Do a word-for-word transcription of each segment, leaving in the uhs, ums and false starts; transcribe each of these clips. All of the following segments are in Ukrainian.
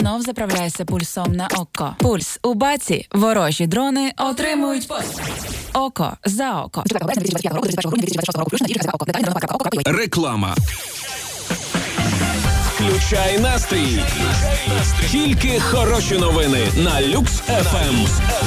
знов заправляйся пульсом на око. Пульс у баці. Ворожі дрони отримують постріл. Око за око. Реклама. Включай настрій. Тільки хороші новини на Люкс еф ем.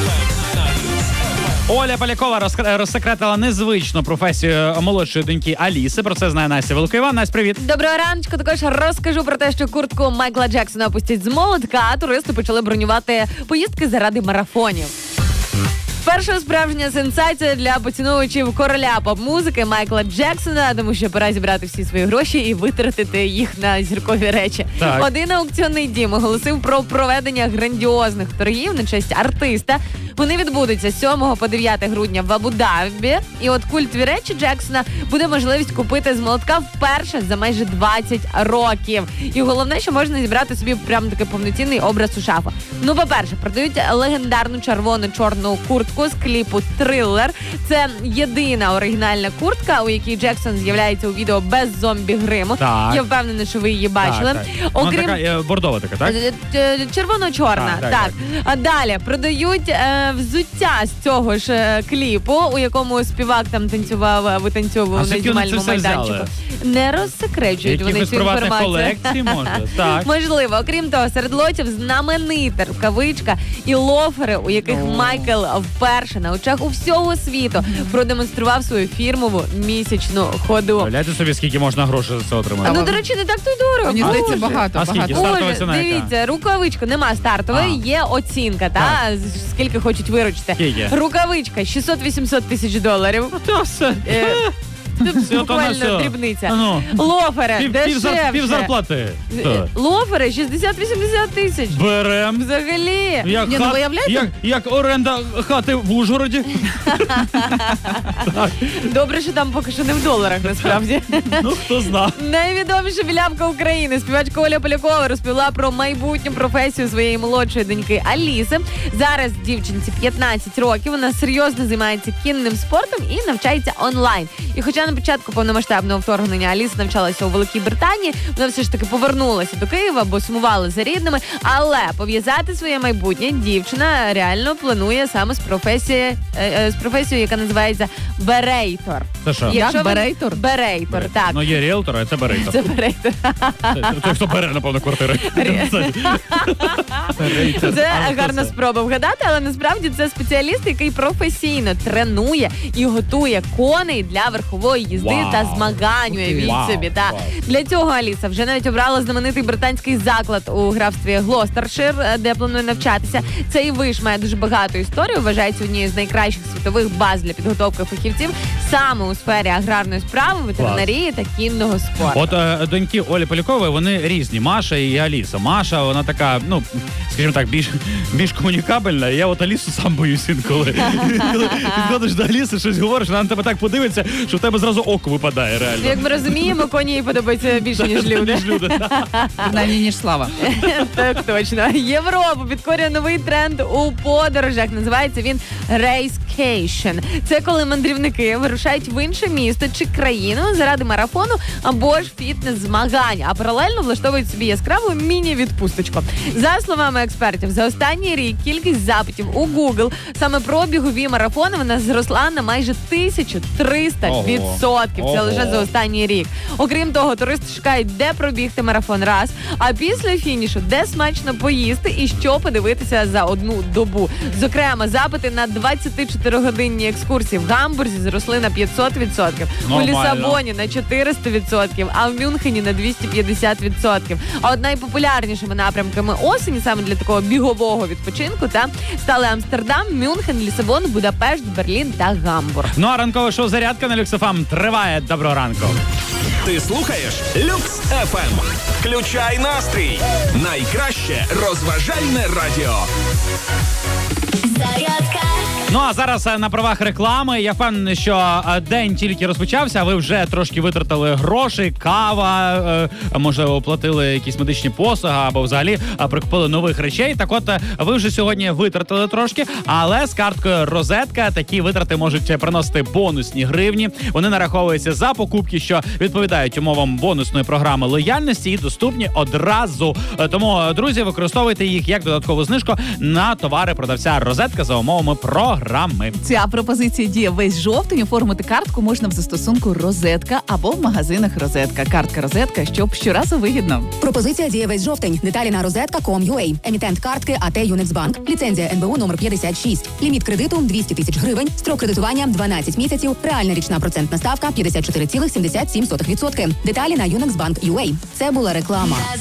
Оля Полякова розсекретила незвичну професію молодшої доньки Аліси. Про це знає Настя Великоїван. Настя, привіт. Доброго раночку. Також розкажу про те, що куртку Майкла Джексона опустять з молотка, а туристи почали бронювати поїздки заради марафонів. Перша справжня сенсація для поціновувачів короля поп-музики Майкла Джексона, тому що пора зібрати всі свої гроші і витратити їх на зіркові речі. Так. Один аукціонний дім оголосив про проведення грандіозних торгів на честь артиста. Вони відбудуться з сьомого по дев'яте грудня в Абу-Дабі. І от культові речі Джексона буде можливість купити з молотка вперше за майже двадцять років. І головне, що можна зібрати собі прям такий повноцінний образ у шафу. Ну, по-перше, продають легендарну червоно-чорну куртку з кліпу «Трилер». Це єдина оригінальна куртка, у якій Джексон з'являється у відео без зомбі-гриму. Так. Я впевнена, що ви її бачили. Так, так. Окрім... Вона така бордова така, так? Червоно-чорна, так, так. так. А далі продають е, взуття з цього ж е, кліпу, у якому співак там танцював, витанцьовував на знімальному майданчику. Не розсекречують вони цю інформацію. Колекції, може? Так. Можливо. Окрім того, серед лотів знаменита рукавичка і лофери, у яких О. Майкл вперше на очах у всього світу продемонстрував свою фірмову місячну ходу. Уявляєте собі, скільки можна грошей за це отримати? Ну, до речі, не так то й дорого. Мені здається, Боже. багато, А скільки? багато. Стартова Боже, ціна яка? дивіться, рукавичка нема стартової, А. є оцінка, та з- скільки хочуть виручити. Скільки? Рукавичка шістсот-вісімсот тисяч доларів. Та все. Е, Це Все, то на буквально все. дрібниця. Ну. Лофери, Пів, пів, зар, дешевше. пів зарплати. Е, Лофери шістдесят-вісімдесят тисяч. Берем. Взагалі. Як, Ні, ну, хат- виявляєте? як, як оренда хати в Ужгороді. Добре, що там поки що не в доларах, насправді. Ну, хто зна. Найвідоміша білявка України, співачка Оля Полякова, розповіла про майбутню професію своєї молодшої доньки Аліси. Зараз дівчинці п'ятнадцять років, вона серйозно займається кінним спортом і навчається онлайн. І хоча на початку повномасштабного вторгнення Аліса навчалася у Великій Британії, вона все ж таки повернулася до Києва, бо сумувала за рідними, але пов'язати своє майбутнє дівчина реально планує саме з професії, е, е, з професією, яка називається берейтор. Це що? Якщо Як? ви- Берейтор? Берейтор, так. Ну, є ріелтор, а це берейтор. Це берейтор. Це, це хто бере, напевно, квартири. Це гарна спроба вгадати, але насправді це спеціаліст, який професійно тренує і готує коней для верхової їзди Вау. та змагань. Уявіть Вау. собі. Та. Вау. Для цього Аліса вже навіть обрала знаменитий британський заклад у графстві Глостершир, де планує навчатися. Цей виш має дуже багату історію, вважається однією з найкращих світових баз для підготовки фахівців саме у сфері аграрної справи, ветеринарії та кінного спорту. От е, доньки Олі Полякової, вони різні. Маша і Аліса. Маша, вона така, ну, скажімо так, більш, більш комунікабельна. Я от Алісу сам боюсь інколи. Коли підходиш до Аліси, щось говориш, вона на тебе так подивиться, що в тебе зразу око випадає, реально. Як ми розуміємо, коні їй подобаються більше, ніж люди. Ніж люди. Принаймні, ніж Слава. Так точно. Європу підкорює новий тренд у подорожах. Називається він «Racekation». Це коли мандрівники вирушають в інше місто чи країну заради марафону або ж фітнес-змагань, а паралельно влаштовують собі яскраву міні-відпусточку. За словами експертів, за останній рік кількість запитів у Google саме про бігові марафони вона зросла на майже тисячу триста відсотків. Це Ого. лише за останній рік. Окрім того, туристи шукають, де пробігти марафон раз, а після фінішу, де смачно поїсти і що подивитися за одну добу. Зокрема, запити на двадцятичотиригодинні екскурсії в Гамбурзі зросли на п'ятсот відсотків, у Нормально. Лісабоні на чотириста відсотків, а в Мюнхені на двісті п'ятдесят відсотків. А от найпопулярнішими напрямками осені саме для такого бігового відпочинку та стали Амстердам, Мюнхен, Лісабон, Будапешт, Берлін та Гамбург. Ну, а ранкове шоу «Зарядка» на Люкс еф ем триває. Доброго ранку. Ти слухаєш Люкс еф ем. Включай настрій. Найкраще розважальне радіо. Зарядка Ну а зараз е, на правах реклами. Я впевнений, що е, день тільки розпочався, а ви вже трошки витратили гроші, кава, е, можливо, оплатили якісь медичні послуги або взагалі е, прикупили нових речей. Так от, е, ви вже сьогодні витратили трошки, але з карткою Розетка такі витрати можуть приносити бонусні гривні. Вони нараховуються за покупки, що відповідають умовам бонусної програми лояльності і доступні одразу. Е, Тому, друзі, використовуйте їх як додаткову знижку на товари продавця Розетка за умовами програми. Ця пропозиція діє весь жовтень. Оформити картку можна в застосунку Розетка або в магазинах Розетка. Картка Розетка, щоб щоразу вигідно. Пропозиція діє весь жовтень. Деталі на розетка крапка ком крапка ю а. Емітент картки АТ Юнексбанк. Ліцензія ен бе у номер п'ятдесят шість. Ліміт кредиту двісті тисяч гривень. Строк кредитування дванадцять місяців. Реальна річна процентна ставка п'ятдесят чотири цілих сімдесят сім сотих відсотка. Деталі на юнексбанк крапка ю а. Це була реклама.